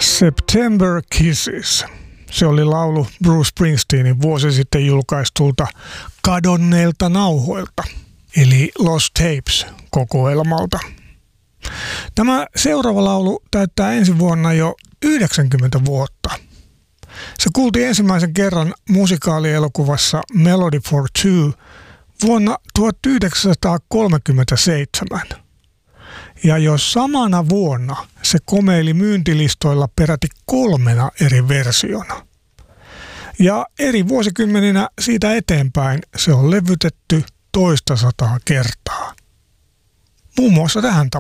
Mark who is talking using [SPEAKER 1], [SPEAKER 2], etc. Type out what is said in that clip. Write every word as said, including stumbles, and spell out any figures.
[SPEAKER 1] September Kisses. Se oli laulu Bruce Springsteenin vuosi sitten julkaistulta Kadonneilta nauhoilta, eli Lost Tapes-kokoelmalta. Tämä seuraava laulu täyttää ensi vuonna jo yhdeksänkymmentä vuotta. Se kuultiin ensimmäisen kerran musikaalielokuvassa Melody for Two vuonna tuhatyhdeksänsataakolmekymmentäseitsemän. Ja jo samana vuonna se komeili myyntilistoilla peräti kolmena eri versiona. Ja eri vuosikymmeninä siitä eteenpäin se on levytetty toista sataa kertaa. Muun muassa tähän tapaan.